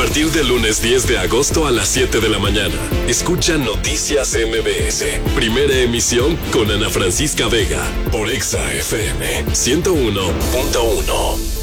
partir del lunes 10 de agosto a las 7 de la mañana, escucha Noticias MBS. Primera emisión con Ana Francisca Vega por Exa FM 101.1.